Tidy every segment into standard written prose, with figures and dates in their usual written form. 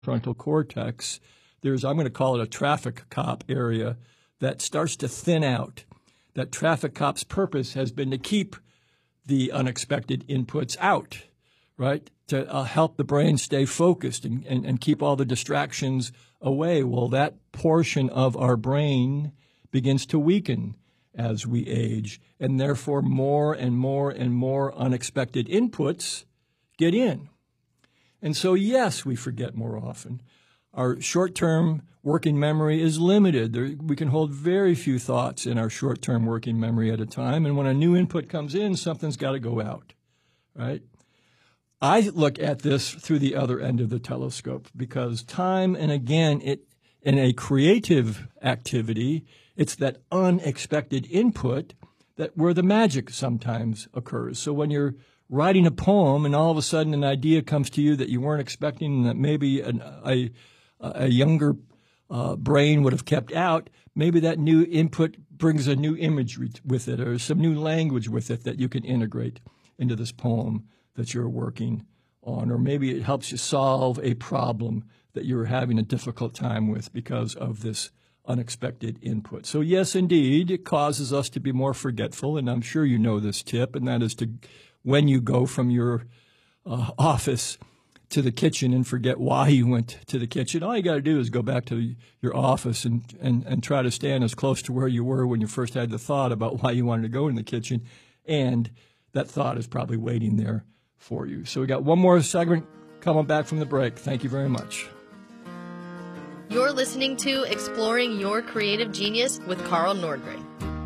frontal cortex, there's, I'm going to call it a traffic cop area that starts to thin out. That traffic cop's purpose has been to keep the unexpected inputs out, right? To help the brain stay focused and keep all the distractions away. Well, that portion of our brain begins to weaken as we age, and therefore more and more and more unexpected inputs get in. And so, yes, we forget more often. Our short-term working memory is limited. We can hold very few thoughts in our short-term working memory at a time, and when a new input comes in, something's got to go out, right? I look at this through the other end of the telescope because time and again, in a creative activity, it's that unexpected input where the magic sometimes occurs. So when you're writing a poem and all of a sudden an idea comes to you that you weren't expecting, that maybe a younger brain would have kept out, maybe that new input brings a new image with it or some new language with it that you can integrate into this poem that you're working on. Or maybe it helps you solve a problem that you're having a difficult time with because of this unexpected input. So yes, indeed, it causes us to be more forgetful, and I'm sure you know this tip, and that is to, when you go from your office to the kitchen and forget why you went to the kitchen, all you got to do is go back to your office and try to stand as close to where you were when you first had the thought about why you wanted to go in the kitchen, and that thought is probably waiting there for you. So we got one more segment coming back from the break. Thank you very much. You're listening to Exploring Your Creative Genius with Carl Nordgren.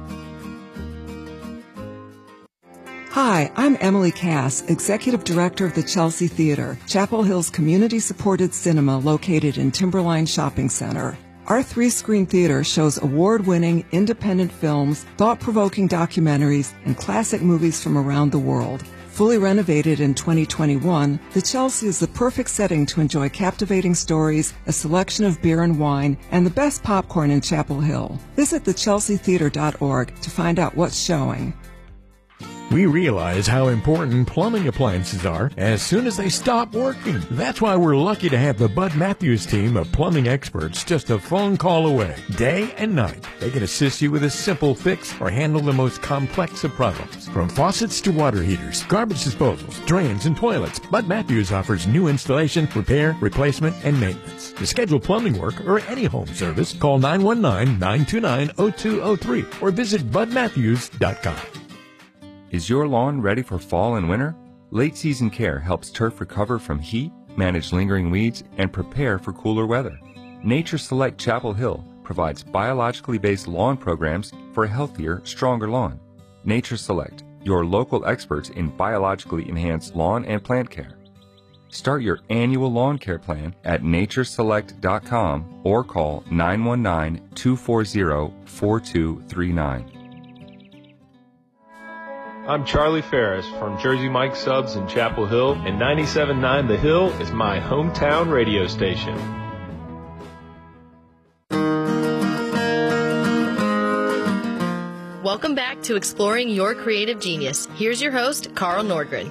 Hi, I'm Emily Cass, Executive Director of the Chelsea Theater, Chapel Hill's community-supported cinema located in Timberline Shopping Center. Our 3-screen theater shows award-winning independent films, thought-provoking documentaries, and classic movies from around the world. Fully renovated in 2021, the Chelsea is the perfect setting to enjoy captivating stories, a selection of beer and wine, and the best popcorn in Chapel Hill. Visit thechelseatheater.org to find out what's showing. We realize how important plumbing appliances are as soon as they stop working. That's why we're lucky to have the Bud Matthews team of plumbing experts just a phone call away, day and night. They can assist you with a simple fix or handle the most complex of problems. From faucets to water heaters, garbage disposals, drains, and toilets, Bud Matthews offers new installation, repair, replacement, and maintenance. To schedule plumbing work or any home service, call 919-929-0203 or visit budmatthews.com. Is your lawn ready for fall and winter? Late season care helps turf recover from heat, manage lingering weeds, and prepare for cooler weather. Nature Select Chapel Hill provides biologically based lawn programs for a healthier, stronger lawn. Nature Select, your local experts in biologically enhanced lawn and plant care. Start your annual lawn care plan at natureselect.com or call 919-240-4239. I'm Charlie Ferris from Jersey Mike Subs in Chapel Hill, and 97.9 The Hill is my hometown radio station. Welcome back to Exploring Your Creative Genius. Here's your host, Carl Nordgren.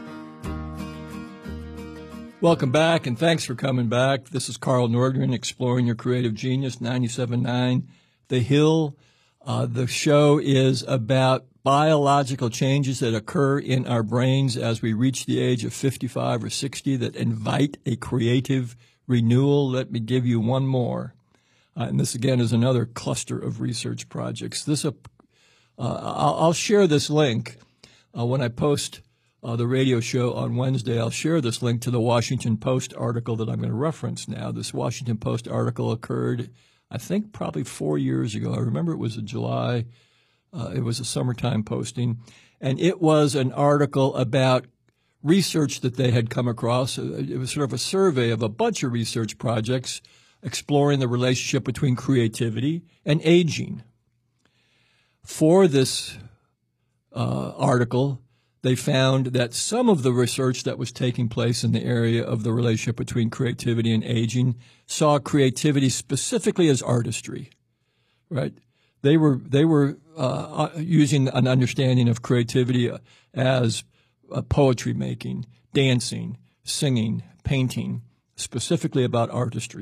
Welcome back, and thanks for coming back. This is Carl Nordgren, Exploring Your Creative Genius, 97.9 The Hill. The show is about biological changes that occur in our brains as we reach the age of 55 or 60 that invite a creative renewal. Let me give you one more. And this, again, is another cluster of research projects. I'll share this link when I post the radio show on Wednesday. I'll share this link to the Washington Post article that I'm going to reference now. This Washington Post article occurred, I think, probably 4 years ago. I remember it was in July. It was a summertime posting, and it was an article about research that they had come across. It was sort of a survey of a bunch of research projects exploring the relationship between creativity and aging. For this article, they found that some of the research that was taking place in the area of the relationship between creativity and aging saw creativity specifically as artistry, right? They were using an understanding of creativity as poetry making, dancing, singing, painting, specifically about artistry.